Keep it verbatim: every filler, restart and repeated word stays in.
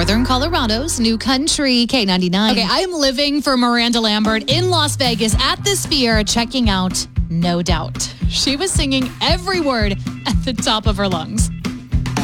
Northern Colorado's new country, K ninety-nine. Okay, I am living for Miranda Lambert in Las Vegas at the Sphere, checking out No Doubt. She was singing every word at the top of her lungs.